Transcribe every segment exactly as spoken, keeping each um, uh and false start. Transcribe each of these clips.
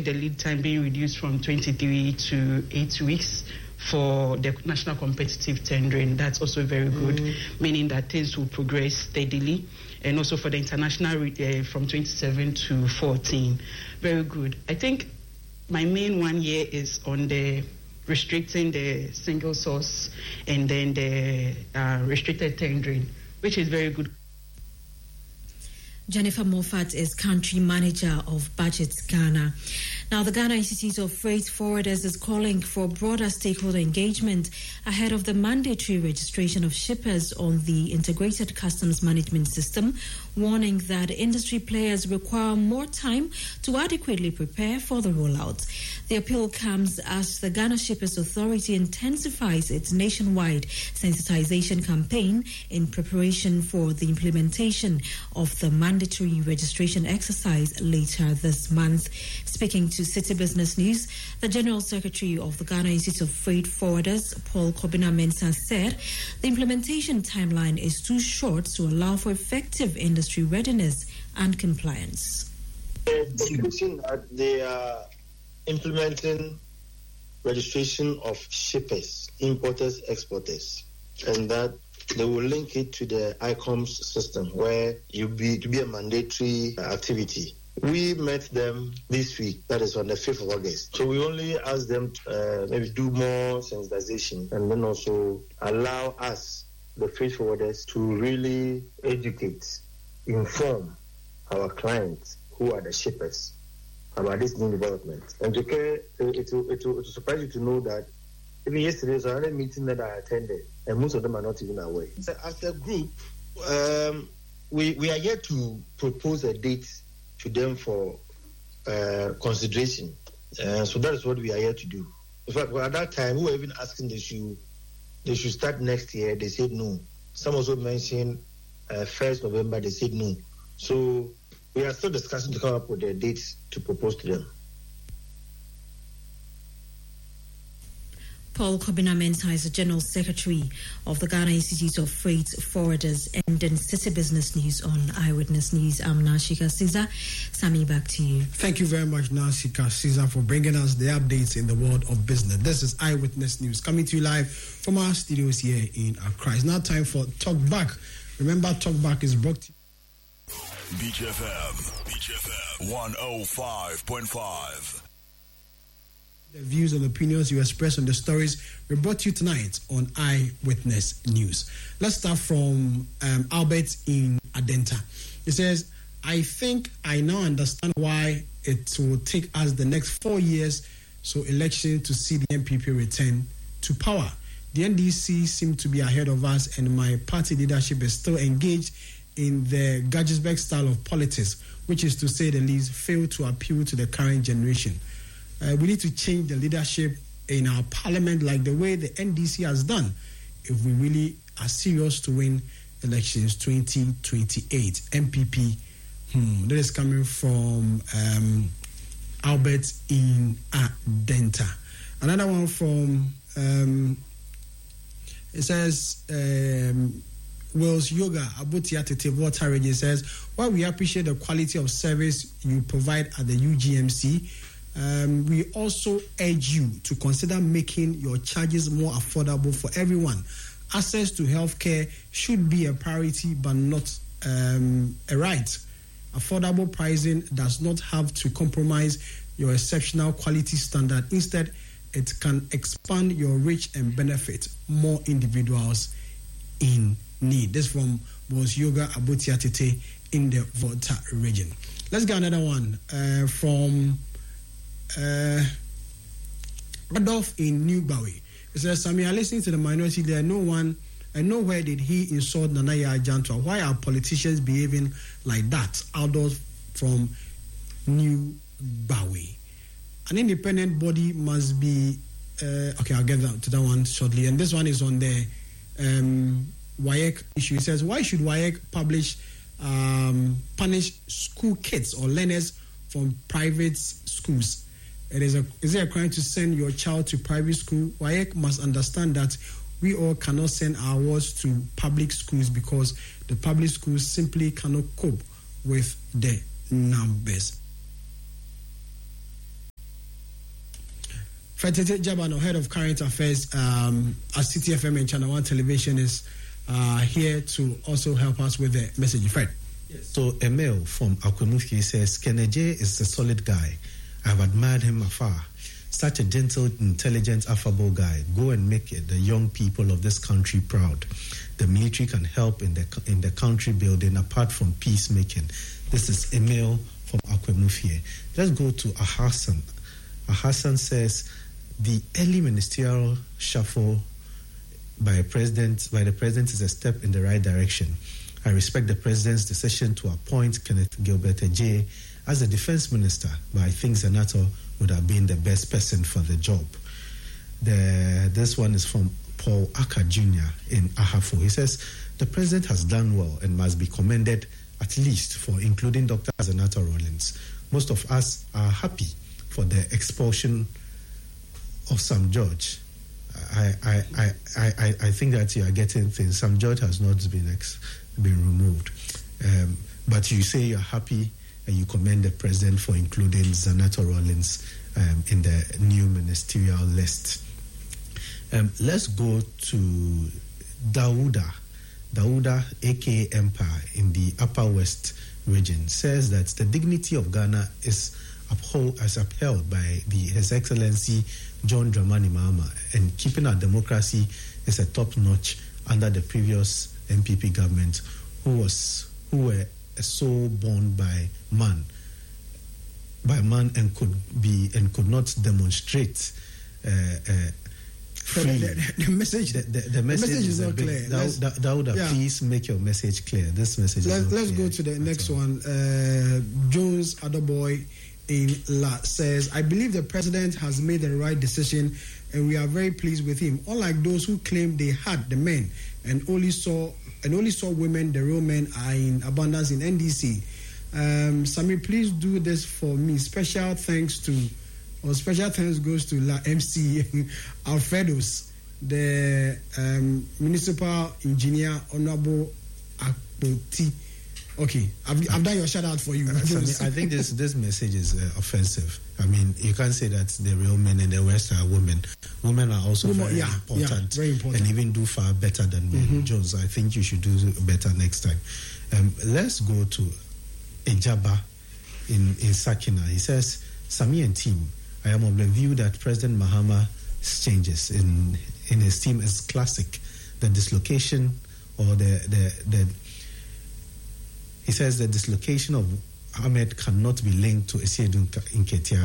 the lead time being reduced from twenty-three to eight weeks for the national competitive tendering. That's also very good, mm. meaning that things will progress steadily. And also for the international uh, from twenty-seven to fourteen. Very good. I think my main one here is on the restricting the single source and then the uh, restricted tendering, which is very good. Jennifer Moffat is country manager of Budget Ghana. Now, the Ghana Institute of Freight Forwarders is calling for broader stakeholder engagement ahead of the mandatory registration of shippers on the Integrated Customs Management System, warning that industry players require more time to adequately prepare for the rollout. The appeal comes as the Ghana Shippers Authority intensifies its nationwide sensitization campaign in preparation for the implementation of the mandatory registration exercise later this month. Speaking to City Business News, the General Secretary of the Ghana Institute of Freight Forwarders, Paul Kobina-Mensah, said the implementation timeline is too short to allow for effective industry readiness and compliance. That they are implementing registration of shippers, importers, exporters, and that they will link it to the I COMS system where you be to be a mandatory activity. We met them this week, that is on the fifth of August. So we only asked them to uh, maybe do more sensitization and then also allow us, the freight forwarders, to really educate, inform our clients who are the shippers about this new development. And to care, it will, it will surprise you to know that even yesterday was another meeting that I attended, and most of them are not even aware. So as a group, um, we, we are yet to propose a date to them for uh, consideration. Uh, so that is what we are here to do. In fact, well, at that time, we were even asking they should, they should start next year. They said no. Some also mentioned uh, first November. They said no. So we are still discussing to come up with a date to propose to them. Paul Kobina-Mensah is the General Secretary of the Ghana Institute of Freight Forwarders. And in City Business News on Eyewitness News, I'm Nashika Caesar. Sammy, back to you. Thank you very much, Nashika Caesar, for bringing us the updates in the world of business. This is Eyewitness News coming to you live from our studios here in Accra. It's now time for Talk Back. Remember, Talk Back is brought to you. Beach F M, Beach F M, one oh five point five. The views and opinions you express on the stories we brought to you tonight on Eyewitness News. Let's start from um, Albert in Adenta. He says, I think I now understand why it will take us the next four years, so election to see the N P P return to power. The N D C seem to be ahead of us, and my party leadership is still engaged in the Gadgetsburg style of politics, which is to say the least fail to appeal to the current generation. Uh, we need to change the leadership in our parliament like the way the N D C has done if we really are serious to win elections twenty twenty-eight. N P P, hmm, that is coming from um, Albert in Adenta. Another one from, um, it says, um, Wills Yoga, Abutia Tete Water Region says, while we appreciate the quality of service you provide at the U G M C, Um, we also urge you to consider making your charges more affordable for everyone. Access to healthcare should be a priority but not um, a right. Affordable pricing does not have to compromise your exceptional quality standard. Instead, it can expand your reach and benefit more individuals in need. This from was Yoga Abutia Tete in the Volta region. Let's get another one uh, from Uh, Adolf in New Bowie. He says, Sammy, I listening to the minority there. No one, and nowhere did he insult Nana Yaa Ajantua. Why are politicians behaving like that? Adolf from New Bowie. An independent body must be, uh, okay, I'll get to that one shortly. And this one is on the um, W A E C issue. He says, why should W A E C publish, um, punish school kids or learners from private schools? It is, a, is it a crime to send your child to private school? W A E C must understand that we all cannot send our wards to public schools because the public schools simply cannot cope with the numbers. Fred Jabano, head of current affairs um, at C T F M and Channel One Television, is uh, here to also help us with the message. Fred. Yes. So Emil from Akwemufi says, Keneje is a solid guy. I've admired him afar. Such a gentle, intelligent, affable guy. Go and make the young people of this country proud. The military can help in the in the country building apart from peacemaking. This is Emil from Akwemufi. Let's go to Ahasan. Ahasan says the early ministerial shuffle by president by the president is a step in the right direction. I respect the president's decision to appoint Kenneth Gilbert Ejay as the defense minister, but I think Zanato would have been the best person for the job. The, this one is from Paul Aka Junior in Ahafo. He says, the president has done well and must be commended at least for including Doctor Zanato Rollins. Most of us are happy for the expulsion of Sam George. I, I, I, I, I think that you are getting things. Sam George has not been ex- been removed. Um, but you say you're happy and you commend the president for including Zanato Rollins um, in the new ministerial list. Um, let's go to Dauda. Dauda, a k a. Empire, in the Upper West region, says that the dignity of Ghana is uphold, as upheld by the, His Excellency John Dramani Mahama, and keeping our democracy is a top notch under the previous N P P government, who was who were a soul born by man, by man, and could be and could not demonstrate. Uh, uh, freely. The, the, the message, the, the, the message, the message is, is not big, clear. Dauda, Dauda, yeah. Please make your message clear. This message. Let, is not let's clear go to the next all. one. Uh, Jones Adoboy in La says, I believe the president has made the right decision and we are very pleased with him. Unlike those who claim they had the men and only saw and only saw women, the real men are in abundance in N D C. Um, Sami, please do this for me. Special thanks to, or special thanks goes to La M C Alfredos, the um, municipal engineer, Honorable Akpoti. Okay, I've, I've done your shout out for you. Uh, I think this this message is uh, offensive. I mean, you can't say that the real men in the West are women. Women are also women, very, yeah, important, yeah, very important and even do far better than men. Mm-hmm. Jones, I think you should do better next time. Um, let's go to Ejaba in, in Sakina. He says, Sami and team, I am of the view that President Mahama's changes in, in his team is classic. The dislocation or the the, the He says the dislocation of Ahmed cannot be linked to Esiedu Nketia.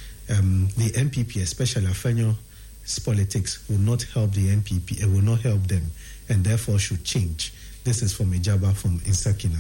Um, the N P P, especially Afenyo's politics, will not help the N P P. It will not help them, and therefore should change. This is from Ejaba from Insakina.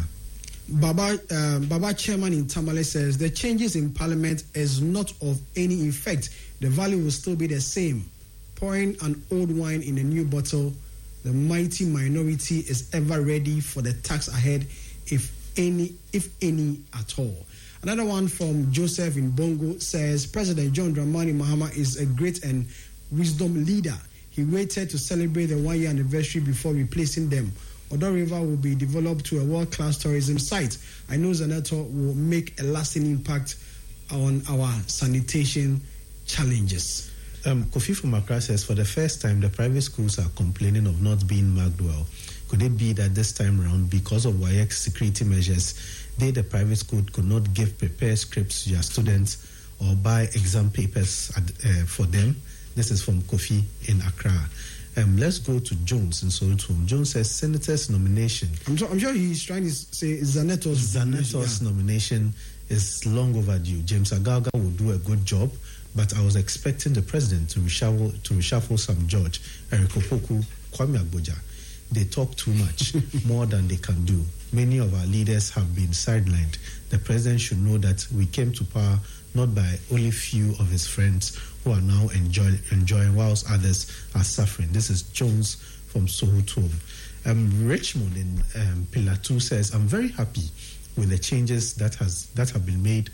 Baba, uh, Baba Chairman in Tamale says the changes in Parliament is not of any effect. The value will still be the same. Pouring an old wine in a new bottle, the mighty minority is ever ready for the tax ahead, if any, if any at all. Another one from Joseph in Bongo says, President John Dramani Mahama is a great and wisdom leader. He waited to celebrate the one-year anniversary before replacing them. Odo River will be developed to a world-class tourism site. I know Zanato will make a lasting impact on our sanitation challenges. Um, Kofi from Accra says, for the first time, the private schools are complaining of not being marked well. Could it be that this time around, because of W A E C security measures, they, the private school, could not give prepared scripts to their students or buy exam papers at, uh, for them? This is from Kofi in Accra. Um, let's go to Jones in Soweto. Jones says Senator's nomination. I'm, so, I'm sure he's trying to say Zaneto's Zaneto's yeah. nomination is long overdue. James Agaga will do a good job, but I was expecting the president to reshuffle, to reshuffle Sam George, Eric Opoku, Kwame Agboja. They talk too much, more than they can do. Many of our leaders have been sidelined. The president should know that we came to power not by only few of his friends who are now enjoy, enjoying whilst others are suffering. This is Jones from Soweto. Um, Richmond in um, Pillar two says, I'm very happy with the changes that has that have been made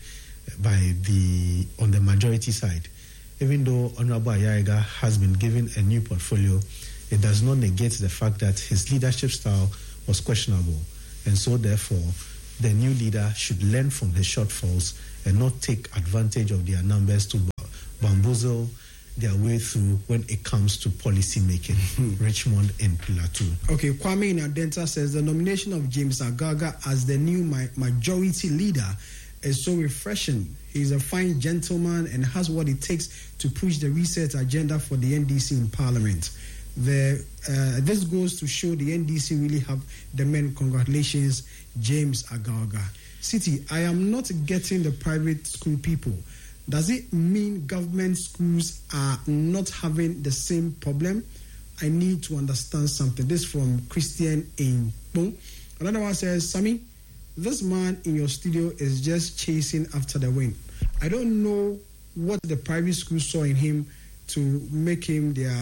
by the on the majority side. Even though Honorable Ayariga has been given a new portfolio, it does not negate the fact that his leadership style was questionable. And so, therefore, the new leader should learn from his shortfalls and not take advantage of their numbers to bamboozle their way through when it comes to policy making. Mm-hmm. Richmond and Plateau. Okay, Kwame Inadenta says the nomination of James Agaga as the new ma- majority leader is so refreshing. He's a fine gentleman and has what it takes to push the reset agenda for the N D C in Parliament. The, uh, this goes to show the N D C really have the men. Congratulations, James Agaga. City, I am not getting the private school people. Does it mean government schools are not having the same problem? I need to understand something. This from Christian in Boom. Another one says, Sammy, this man in your studio is just chasing after the wind. I don't know what the private school saw in him to make him their...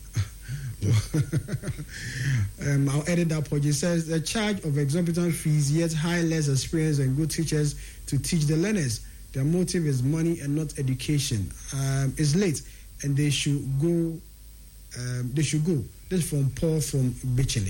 um, I'll edit that point. It says, the charge of exorbitant fees, yet hire less experience and good teachers to teach the learners. Their motive is money and not education. Um, it's late, and they should go. Um, they should go. This is from Paul from Bichele.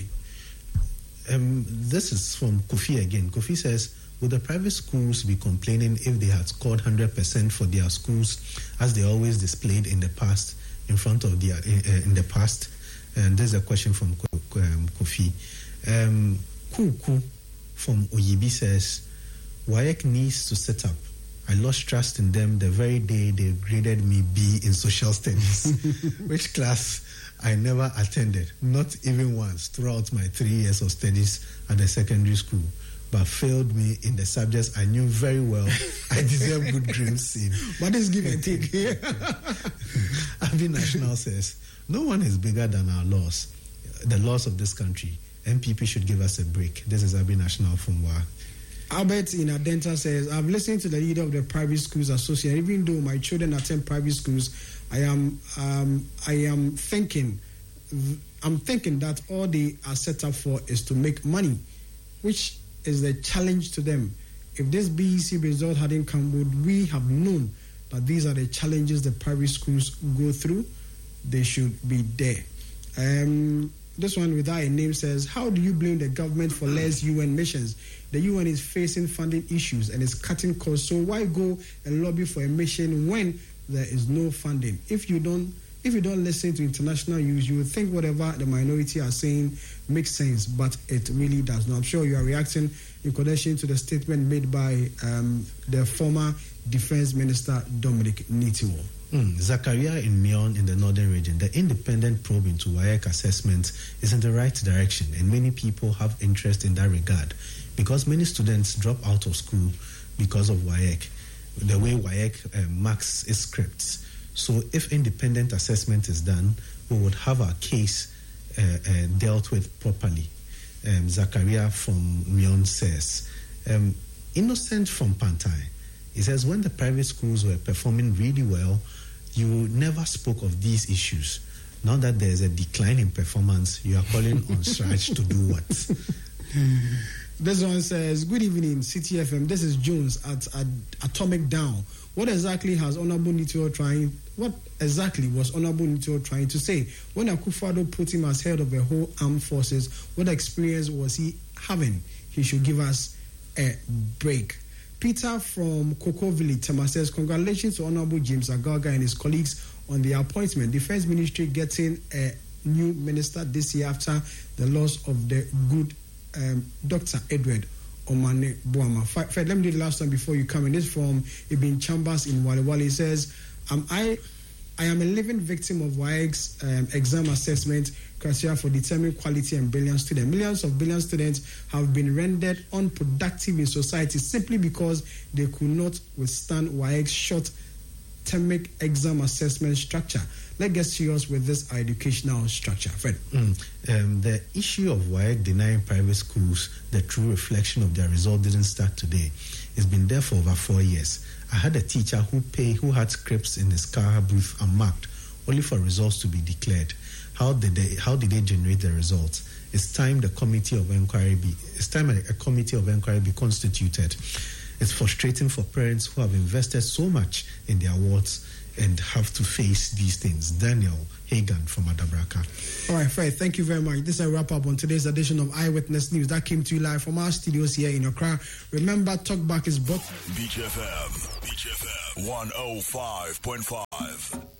Um, this is from Kofi again. Kofi says, would the private schools be complaining if they had scored one hundred percent for their schools, as they always displayed in the past, in front of their in, uh, in the past? And there's a question from um, Kofi. Um, Kuku from Oyibi says, W A E C needs to set up. I lost trust in them the very day they graded me B in social studies, which class I never attended, not even once throughout my three years of studies at the secondary school, but failed me in the subjects I knew very well I deserve good grades in. What is give and take here? Abi National says, no one is bigger than our laws, the laws of this country. M P P should give us a break. This is Abi National from W A E C. Albert in Adenta says, I've listened to the leader of the Private Schools Association. Even though my children attend private schools, I am um, I am thinking I'm thinking that all they are set up for is to make money, which is the challenge to them. If this B E C result hadn't come, would we have known that these are the challenges the private schools go through? They should be there. Um, this one without a name says, how do you blame the government for less U N missions? The U N is facing funding issues and is cutting costs, so why go and lobby for a mission when there is no funding? If you don't if you don't listen to international news, you would think whatever the minority are saying makes sense, but it really does not. I'm sure you are reacting in connection to the statement made by um, the former Defense Minister Dominic Nitiwo. Mm, Zakaria in Mion in the northern region, the independent probe into W A E C assessment is in the right direction, and many people have interest in that regard because many students drop out of school because of W A E C, the way W A E C uh, marks its scripts. So if independent assessment is done, we would have our case uh, uh, dealt with properly. Um, Zakaria from Mion says. Um, Innocent from Pantai, he says, when the private schools were performing really well, you never spoke of these issues. Now that there's a decline in performance, you are calling on Sraj to do what? This one says, good evening, C T F M. This is Jones at, at Atomic Down. What exactly has Honorable Nitiwo trying, what exactly was Honorable Nitiwo trying to say? When Akufo-Addo put him as head of the whole armed forces, what experience was he having? He should give us a break. Peter from Cocoa Village, Tema says, congratulations to Honorable James Agaga and his colleagues on the appointment. Defense Ministry getting a new minister this year after the loss of the good um, Doctor Edward Omane Boama. Fred, let me do the last one before you come in. This from Ibn Chambers in Wale Wale. He says, um, I I am a living victim of W A E C's um, exam assessment criteria for determining quality and brilliant students. Millions of brilliant students have been rendered unproductive in society simply because they could not withstand W A E C's short termic exam assessment structure. Let's get serious with this educational structure. Fred. Mm. Um, the issue of W A E C denying private schools the true reflection of their result didn't start today. It's been there for over four years. I had a teacher who pay, who had scripts in his car booth and marked only for results to be declared. How did they how did they generate the results? It's time the committee of inquiry be it's time a, a committee of inquiry be constituted. It's frustrating for parents who have invested so much in their wards and have to face these things. Daniel Hagan from Adabraka. All right, Fred, thank you very much. This is a wrap up on today's edition of Eyewitness News. That came to you live from our studios here in Accra. Remember, Talkback is brought Beach F M, Beach F M, one oh five point five.